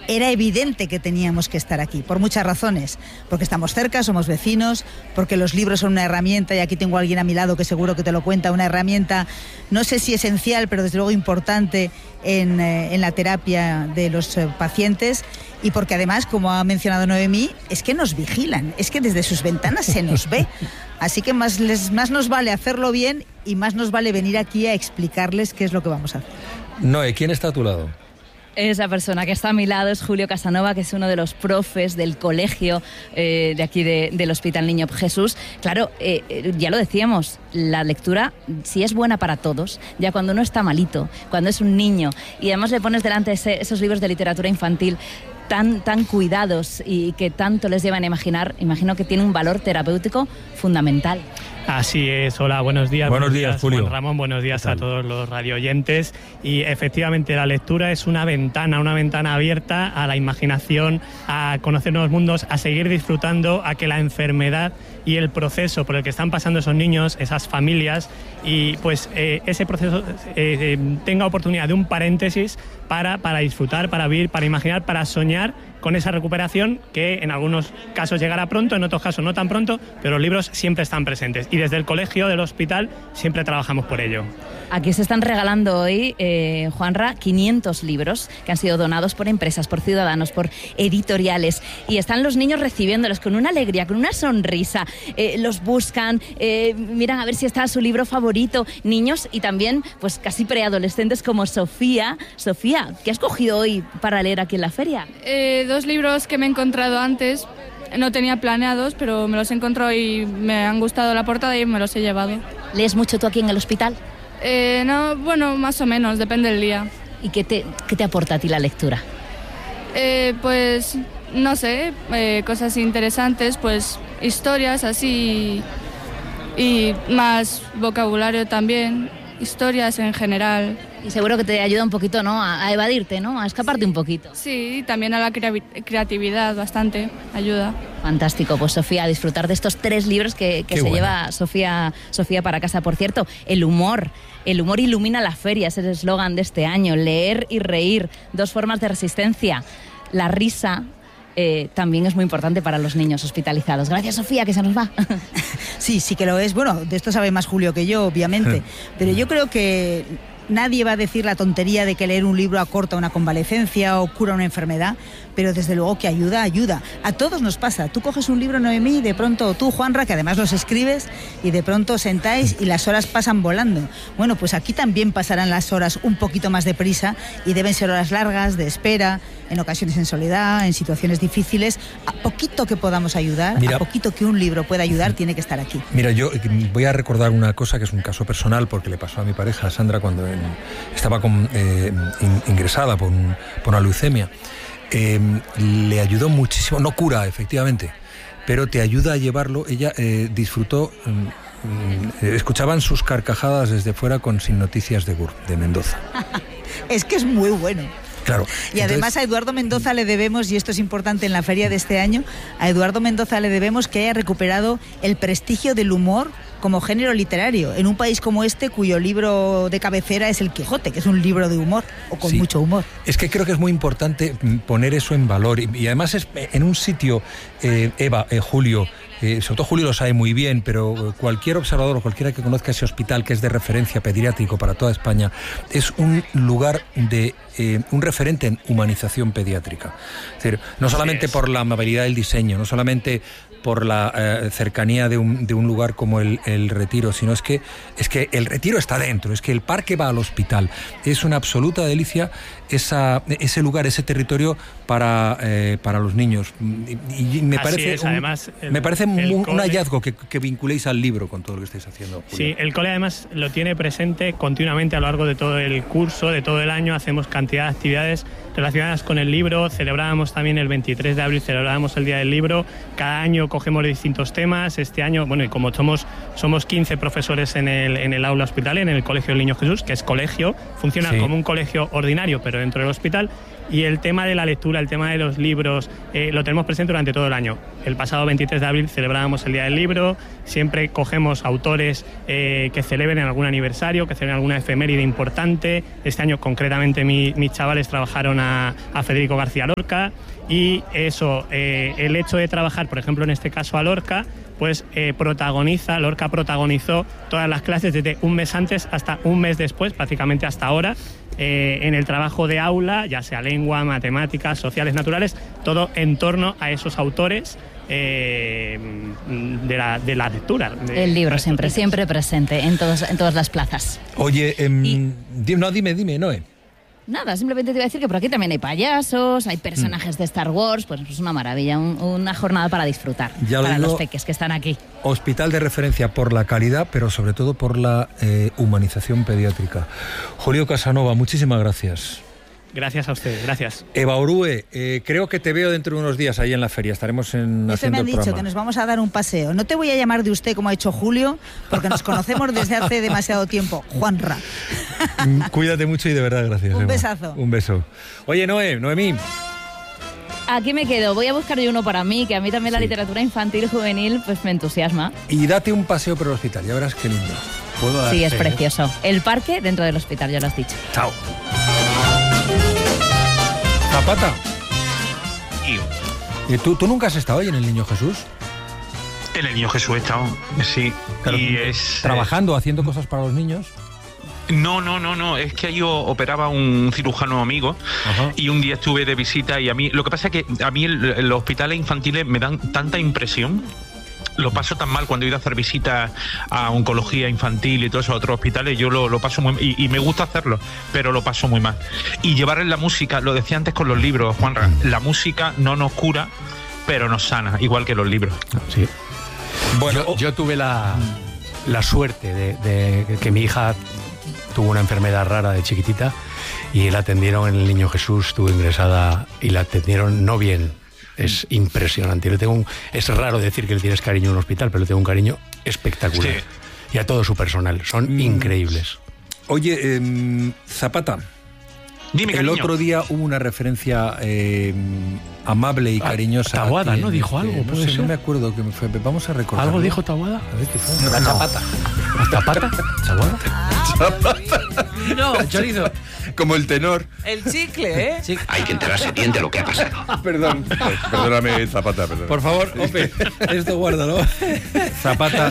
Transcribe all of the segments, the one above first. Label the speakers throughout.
Speaker 1: era evidente que teníamos que estar aquí, por muchas razones, porque estamos cerca, somos vecinos, porque los libros son una herramienta, y aquí tengo a alguien a mi lado que seguro que te lo cuenta, una herramienta, no sé si esencial, pero desde luego importante en la terapia de los pacientes, y porque además, como ha mencionado Noemí, es que nos vigilan, es que desde sus ventanas se nos ve, así que más nos vale hacerlo bien y más nos vale venir aquí a explicarles qué es lo que vamos a hacer.
Speaker 2: Noé, ¿quién está a tu lado?
Speaker 3: Esa persona que está a mi lado es Julio Casanova, que es uno de los profes del colegio de aquí del Hospital Niño Jesús. Claro, ya lo decíamos, la lectura, si es buena para todos, ya cuando uno está malito, cuando es un niño, y además le pones delante esos libros de literatura infantil tan cuidados y que tanto les llevan a imaginar, imagino que tiene un valor terapéutico fundamental.
Speaker 4: Así es, hola, buenos días.
Speaker 2: Buenos días, Julio.
Speaker 4: Juan Ramón, buenos días a todos los radioyentes. Y efectivamente la lectura es una ventana abierta a la imaginación, a conocer nuevos mundos, a seguir disfrutando, a que la enfermedad y el proceso por el que están pasando esos niños, esas familias, y pues ese proceso tenga oportunidad de un paréntesis para disfrutar, para vivir, para imaginar, para soñar con esa recuperación que en algunos casos llegará pronto, en otros casos no tan pronto, pero los libros siempre están presentes y desde el colegio, del hospital, siempre trabajamos por ello.
Speaker 3: Aquí se están regalando hoy, Juanra, 500 libros que han sido donados por empresas, por ciudadanos, por editoriales, y están los niños recibiéndolos con una alegría, con una sonrisa, los buscan, miran a ver si está su libro favorito, niños y también pues casi preadolescentes como Sofía. Sofía, ¿qué has cogido hoy para leer aquí en la feria?
Speaker 5: 2 libros que me he encontrado antes, no tenía planeados, pero me los he encontrado y me han gustado la portada y me los he llevado.
Speaker 3: ¿Lees mucho tú aquí en el hospital?
Speaker 5: No, bueno, más o menos, depende del día.
Speaker 3: ¿Y qué te aporta a ti la lectura?
Speaker 5: Pues, no sé, cosas interesantes, pues historias así y más vocabulario también, historias en general.
Speaker 3: Y seguro que te ayuda un poquito, ¿no?, a evadirte, ¿no?, a escaparte un poquito.
Speaker 5: Sí, también a la creatividad bastante ayuda.
Speaker 3: Fantástico, pues Sofía, a disfrutar de estos 3 libros que se lleva Sofía para casa. Por cierto, el humor ilumina la feria, es el eslogan de este año, leer y reír, 2 formas de resistencia. La risa también es muy importante para los niños hospitalizados. Gracias, Sofía, que se nos va.
Speaker 1: Sí que lo es. Bueno, de esto sabe más Julio que yo, obviamente, pero yo creo que nadie va a decir la tontería de que leer un libro acorta una convalecencia o cura una enfermedad, pero desde luego que ayuda. A todos nos pasa. Tú coges un libro, Noemí, y de pronto tú, Juanra, que además los escribes, y de pronto sentáis y las horas pasan volando. Bueno, pues aquí también pasarán las horas un poquito más deprisa y deben ser horas largas, de espera, en ocasiones en soledad, en situaciones difíciles. A poquito que podamos ayudar, a poquito que un libro pueda ayudar, tiene que estar aquí.
Speaker 2: Mira, yo voy a recordar una cosa que es un caso personal, porque le pasó a mi pareja, Sandra, cuando estaba ingresada por una leucemia. Le ayudó muchísimo, no cura efectivamente, pero te ayuda a llevarlo. Ella disfrutó, escuchaban sus carcajadas desde fuera con Sin Noticias de Mendoza.
Speaker 1: Es que es muy bueno.
Speaker 2: Claro.
Speaker 1: Y además a Eduardo Mendoza le debemos, y esto es importante en la feria de este año, a Eduardo Mendoza le debemos que haya recuperado el prestigio del humor como género literario, en un país como este cuyo libro de cabecera es El Quijote, que es un libro de humor, o con mucho humor. Es que creo que es muy importante poner eso en valor, y además es en un sitio, Eva, Julio, sobre todo Julio lo sabe muy bien, pero cualquier observador o cualquiera que conozca ese hospital, que es de referencia pediátrico para toda España, es un lugar de un referente en humanización pediátrica. Es decir, no solamente por la amabilidad del diseño, no solamente por la cercanía de un lugar como el Retiro, sino es que el Retiro está dentro, es que el parque va al hospital. Es una absoluta delicia ese lugar, ese territorio para los niños. Y me parece un hallazgo que vinculéis al libro con todo lo que estáis haciendo, Julio.
Speaker 4: Sí, el cole además lo tiene presente continuamente a lo largo de todo el curso, de todo el año. Hacemos cantidad de actividades relacionadas con el libro. Celebrábamos también el 23 de abril, celebrábamos el Día del Libro. Cada año cogemos distintos temas. Este año, bueno, y como somos somos 15 profesores en el aula hospitalaria, en el Colegio del Niño Jesús, que es colegio, funciona como un colegio ordinario, pero dentro del hospital. Y el tema de la lectura, el tema de los libros, lo tenemos presente durante todo el año. El pasado 23 de abril celebrábamos el Día del Libro, siempre cogemos autores que celebren algún aniversario, que celebren alguna efeméride importante. Este año concretamente mis chavales trabajaron a Federico García Lorca, y eso, el hecho de trabajar, por ejemplo, en este caso a Lorca, pues Lorca protagonizó todas las clases desde un mes antes hasta un mes después, prácticamente hasta ahora, en el trabajo de aula, ya sea lengua, matemáticas, sociales, naturales, todo en torno a esos autores de la lectura.
Speaker 3: El libro siempre presente en todas las plazas.
Speaker 2: Oye, dime, Noé.
Speaker 3: Nada, simplemente te iba a decir que por aquí también hay payasos, hay personajes de Star Wars, pues es una maravilla, una jornada para disfrutar, para los peques que están aquí.
Speaker 2: Hospital de referencia por la calidad, pero sobre todo por la humanización pediátrica. Julio Casanova, muchísimas gracias.
Speaker 4: Gracias a ustedes, gracias.
Speaker 2: Eva Orue, creo que te veo dentro de unos días ahí en la feria, estaremos haciendo el programa.
Speaker 1: Me han dicho que nos vamos a dar un paseo. No te voy a llamar de usted como ha hecho Julio, porque nos conocemos desde hace demasiado tiempo. Juanra.
Speaker 2: Cuídate mucho y de verdad gracias.
Speaker 1: Un
Speaker 2: Eva.
Speaker 1: besazo.
Speaker 2: Un beso. Oye, Noemí.
Speaker 3: Aquí me quedo, voy a buscar yo uno para mí, que a mí también la literatura infantil, juvenil, pues me entusiasma.
Speaker 2: Y date un paseo por el hospital, ya verás qué lindo.
Speaker 3: Sí, es precioso. El parque dentro del hospital, ya lo has dicho.
Speaker 2: Chao. Zapata. ¿Y tú nunca has estado ahí en el Niño Jesús?
Speaker 6: En el Niño Jesús he estado, sí.
Speaker 2: Pero,
Speaker 6: y es
Speaker 2: ¿trabajando, haciendo cosas para los niños?
Speaker 6: No, es que yo operaba un cirujano amigo. Ajá. Y un día estuve de visita y lo que pasa es que a mí los hospitales infantiles me dan tanta impresión. Lo paso tan mal cuando he ido a hacer visitas a oncología infantil y todos esos otros hospitales. Yo lo paso muy mal y me gusta hacerlo, pero lo paso muy mal. Y llevarles la música, lo decía antes con los libros, Juanra, la música no nos cura, pero nos sana, igual que los libros.
Speaker 7: Sí. Bueno, yo tuve la suerte de que mi hija tuvo una enfermedad rara de chiquitita y la atendieron en el Niño Jesús, estuvo ingresada y la atendieron no bien. Es impresionante. Es raro decir que le tienes cariño a un hospital, pero le tengo un cariño espectacular. Sí. Y a todo su personal. Son increíbles.
Speaker 2: Oye, Zapata.
Speaker 6: Dime,
Speaker 2: el otro día hubo una referencia amable y cariñosa.
Speaker 7: Taboada, ¿no? ¿Dijo algo?
Speaker 2: No me acuerdo qué fue. Vamos a recordar.
Speaker 7: ¿Algo dijo Taboada?
Speaker 2: A ver qué fue.
Speaker 7: La Zapata. ¿La Zapata? ¿Taboada?
Speaker 2: Zapata.
Speaker 8: No, chorizo.
Speaker 2: Como el tenor.
Speaker 8: El chicle, ¿eh?
Speaker 9: Hay que enterarse bien de lo que ha pasado.
Speaker 2: Perdóname, Zapata, perdón. Por favor, Ope, esto guárdalo. Zapata,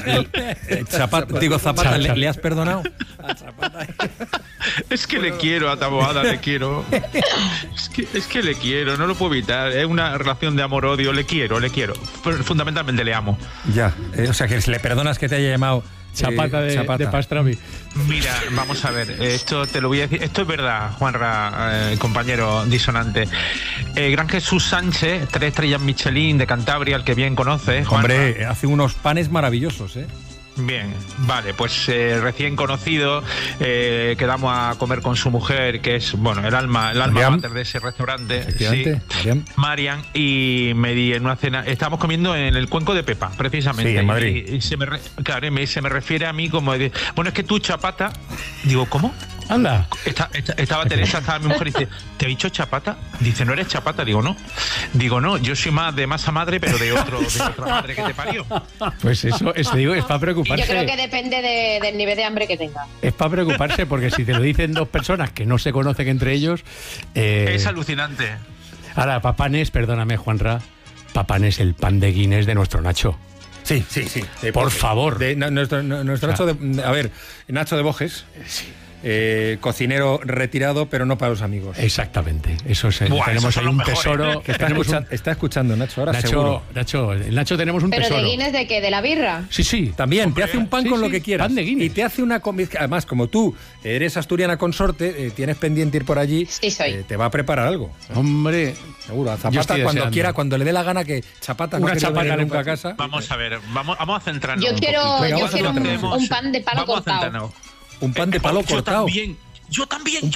Speaker 2: Zapata, ¿le has perdonado? A Zapata.
Speaker 6: Es que le quiero a Taboada, le quiero. Es que le quiero, no lo puedo evitar. Es una relación de amor-odio, le quiero. Pero fundamentalmente le amo.
Speaker 2: Ya, o sea que le perdonas que te haya llamado
Speaker 7: Chapata de Pastrami.
Speaker 6: Mira, vamos a ver, esto te lo voy a decir, esto es verdad, Juanra, compañero disonante. Gran Jesús Sánchez, 3 estrellas Michelin de Cantabria, el que bien conoces, Juanra.
Speaker 2: Hombre, hace unos panes maravillosos, ¿eh?
Speaker 6: Bien, vale, pues recién conocido, quedamos a comer con su mujer, que es, bueno, el alma mater de ese restaurante, sí, Marian, y me di en una cena, estábamos comiendo en el Cuenco de Pepa, precisamente.
Speaker 2: Sí, en Madrid.
Speaker 6: Y se me refiere a mí como de, bueno, es que tú, Chapata, digo, ¿cómo?
Speaker 7: Anda.
Speaker 6: Estaba Teresa, estaba mi mujer y dice, ¿te ha dicho Chapata? Dice, ¿no eres Chapata? Digo, no, yo soy más de masa madre, pero de otra madre que te parió.
Speaker 7: Pues eso, digo, es para preocuparse.
Speaker 10: Yo creo que depende del nivel de hambre que tenga.
Speaker 7: Es para preocuparse, porque si te lo dicen dos personas que no se conocen entre ellos...
Speaker 6: es alucinante.
Speaker 7: Ahora, Papanes, perdóname, Juanra, Papanes, el pan de Guinness de nuestro Nacho.
Speaker 2: Sí.
Speaker 7: Por favor.
Speaker 2: Nuestro Nacho de... A ver, Nacho de Bojes. Sí. Cocinero retirado, pero no para los amigos.
Speaker 7: Exactamente. Eso es. Tenemos ahí un tesoro.
Speaker 2: Que está escuchando Nacho ahora, seguro.
Speaker 7: Nacho, tenemos un tesoro.
Speaker 10: ¿Pero de Guinness de qué? ¿De la birra?
Speaker 7: Sí.
Speaker 2: También, te hace un pan con lo que quieras.
Speaker 7: Pan de Guinness.
Speaker 2: Y te hace una... Además, como tú eres asturiana consorte, tienes pendiente ir por allí,
Speaker 10: sí, soy.
Speaker 2: te va a preparar algo.
Speaker 7: Hombre...
Speaker 2: Seguro, a Zapata cuando quiera, cuando le dé la gana, que Chapata no quiere venir nunca a casa.
Speaker 6: Vamos a ver, vamos a centrarnos.
Speaker 10: Yo quiero un pan de palo cortado.
Speaker 2: Un pan de palo cortado.
Speaker 6: Yo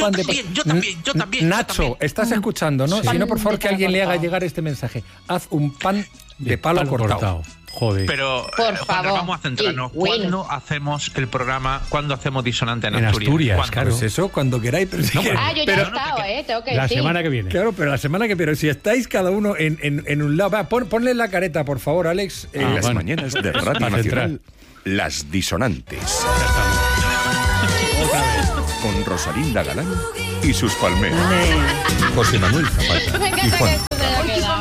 Speaker 6: también.
Speaker 2: Nacho, estás escuchando, ¿no? Si no, por favor, que alguien le haga llegar este mensaje. Haz un pan de palo cortado.
Speaker 7: Joder.
Speaker 6: Pero,
Speaker 10: Por favor.
Speaker 6: vamos a centrarnos. ¿Cuándo hacemos el programa? ¿Cuándo hacemos Disonante en
Speaker 7: Asturias?
Speaker 6: Asturias,
Speaker 7: Claro.
Speaker 2: Pues eso, cuando queráis. Pero
Speaker 10: yo ya he estado, tengo que
Speaker 7: La
Speaker 10: decir.
Speaker 7: semana que viene.
Speaker 2: Claro, pero la semana que viene, si estáis cada uno en un lado. Va, ponle la careta, por favor, Alex.
Speaker 11: En las mañanas de Radio Nacional, Las Disonantes.
Speaker 7: Otra vez.
Speaker 11: Con Rosalinda Galán y sus palmeras.
Speaker 2: José Manuel Zapata.
Speaker 10: Venga,
Speaker 2: y Juan.